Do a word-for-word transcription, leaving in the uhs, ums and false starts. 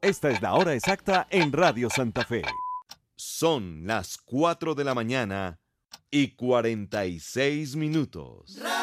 Esta es la hora exacta en Radio Santa Fe. Son las cuatro de la mañana y cuarenta y seis minutos.